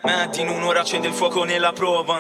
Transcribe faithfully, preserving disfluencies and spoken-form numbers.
Metti in un'ora accende il fuoco nella prova.